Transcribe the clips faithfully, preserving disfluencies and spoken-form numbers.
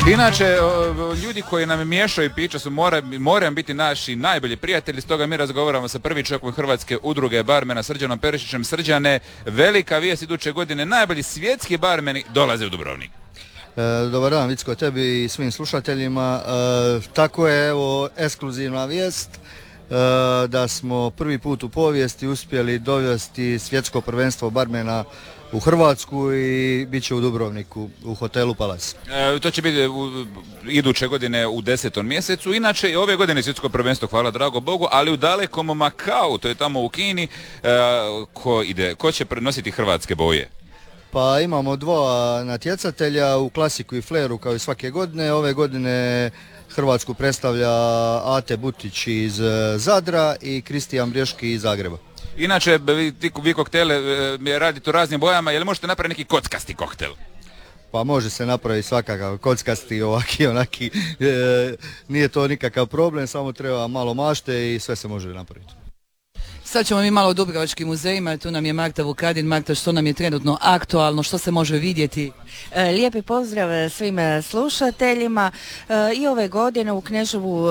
Inače, ljudi koji nam miješaju pića su mora, moraju biti naši najbolji prijatelji, stoga mi razgovaramo sa prvi čovjekom Hrvatske udruge barmena Srđanom Perišićem. Srđane, velika vijest iduće godine, najbolji svjetski barmeni dolaze u Dubrovnik. E, dobar dan, Vicko, tebi i svim slušateljima. E, tako je, evo, ekskluzivna vijest e, da smo prvi put u povijesti uspjeli dovesti svjetsko prvenstvo barmena u Hrvatsku i bit će u Dubrovniku, u hotelu Palace. E, to će biti u, iduće godine u desetom mjesecu. Inače, i ove godine svjetsko prvenstvo, hvala drago Bogu, ali u dalekom Makau, to je tamo u Kini, e, ko ide, ko će prenositi hrvatske boje? Pa imamo dva natjecatelja u klasiku i fleru kao i svake godine. Ove godine Hrvatsku predstavlja Ate Butić iz Zadra i Kristijan Brješki iz Zagreba. Inače, vi, vi koktele radite u raznim bojama, je li možete napraviti neki kockasti koktel? Pa može se napraviti svakakav kockasti, ovaki, onaki, e, nije to nikakav problem, samo treba malo mašte i sve se može napraviti. Sad ćemo mi malo o Dubrovačkim muzejima, tu nam je Marta Vukadin. Marta, što nam je trenutno aktualno, što se može vidjeti? Lijepi pozdrav svim slušateljima. I ove godine u Kneževu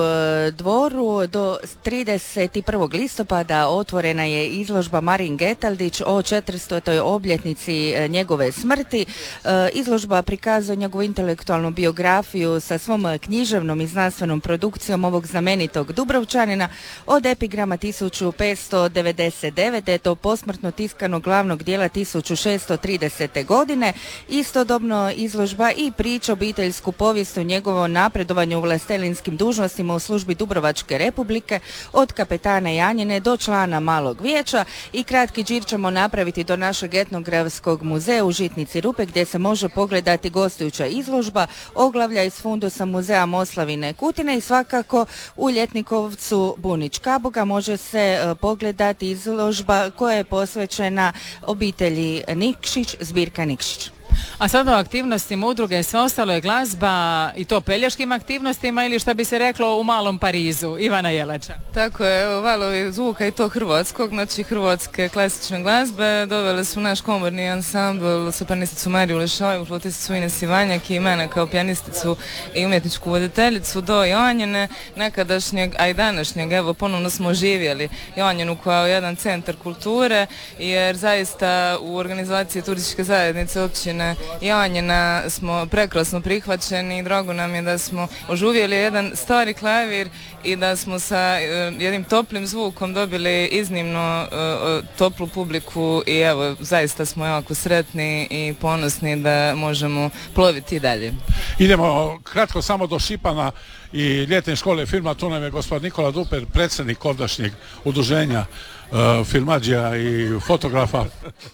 dvoru do trideset prvog listopada otvorena je izložba Marin Getaldić o četiristotoj obljetnici njegove smrti. Izložba prikazuje njegovu intelektualnu biografiju sa svom književnom i znanstvenom produkcijom ovog znamenitog Dubrovčanina od epigrama tisuću petsto devedeset devete do posmrtno tiskanog glavnog dijela tisuću šesto tridesete godine. Istodobno izložba i priča obiteljsku povijest o njegovom napredovanju u vlastelinskim dužnostima u službi Dubrovačke republike od kapetana Janjine do člana Malog vijeća i kratki džir ćemo napraviti do našeg etnografskog muzeja u Žitnici Rupe gdje se može pogledati gostujuća izložba oglavlja iz fundusa muzeja Moslavine Kutine i svakako u Ljetnikovcu Bunić Kaboga može se uh, pogledati izložba koja je posvećena obitelji Nikšić, zbirka Nikšić. A sad o aktivnostima udruge, sve ostalo je glazba i to pelješkim aktivnostima ili šta bi se reklo u malom Parizu. Ivana Jelača. Tako je, evo, valovi zvuka i to hrvatskog, znači hrvatske klasične glazbe. Doveli su naš komorni ansambl, sopranisticu Mariju Lešaju, flutisticu Ines Ivanjak i mene kao pijanisticu i umjetničku voditeljicu do Joanjene, nekadašnjeg, a i današnjeg, evo ponovno smo živjeli Joanjenu kao jedan centar kulture, jer zaista u organizaciji turističke zajednice općine Joanjena smo prekrasno prihvaćeni i drago nam je da smo oživjeli jedan stari klavir i da smo sa uh, jednim toplim zvukom dobili iznimno uh, toplu publiku i evo zaista smo jako sretni i ponosni da možemo ploviti dalje. Idemo kratko samo do Šipana i ljetne škole filma, tu nam je gospodin Nikola Duper, predsjednik ovdašnjeg udruženja Uh, filmadžija i fotografa.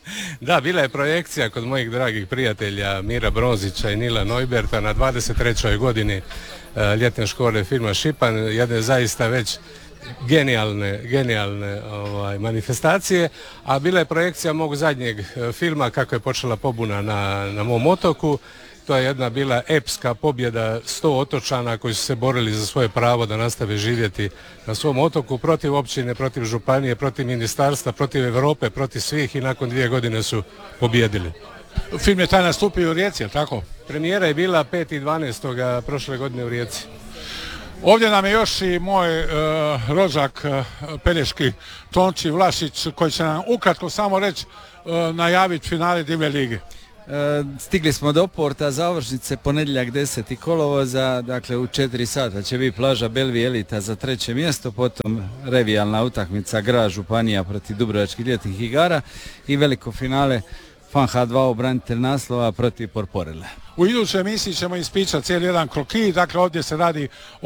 Da, bila je projekcija kod mojih dragih prijatelja Mira Bronzića i Nila Neuberta na dvadeset trećoj godini uh, ljetne škole filma Šipan, jedne zaista već genijalne, genijalne ovaj, manifestacije, a bila je projekcija mog zadnjeg uh, filma kako je počela pobuna na, na mom otoku. To je jedna bila epska pobjeda sto otočana koji su se borili za svoje pravo da nastave živjeti na svom otoku protiv općine, protiv županije, protiv ministarstva, protiv Europe, protiv svih i nakon dvije godine su pobjedili. Film je taj nastupio u Rijeci, je tako? Premijera je bila pet dvanaestog prošle godine u Rijeci. Ovdje nam je još i moj uh, rođak uh, pelješki Tonči Vlašić koji će nam ukratko samo reći uh, najaviti finale Divlje lige. Stigli smo do porta završnice ponedjeljak deseti kolovoza, dakle u četiri sata će biti plaža Belvi Elita za treće mjesto, potom revijalna utakmica Grad Županija protiv Dubrovačkih ljetnih igara i veliko finale Fan H dva obranitelj naslova protiv Porporele. U idućoj emisiji ćemo ispričati cijeli jedan kroki, dakle ovdje se radi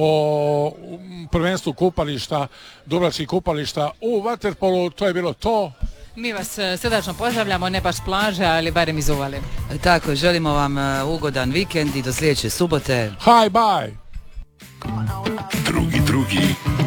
o prvenstvu kupališta, Dubrovačkih kupališta u vaterpolu, to je bilo to. Mi vas srdačno pozdravljamo, ne baš plaže, ali barem iz uvale. Tako, želimo vam ugodan vikend i do sljedeće subote. Hi, bye! Drugi, drugi.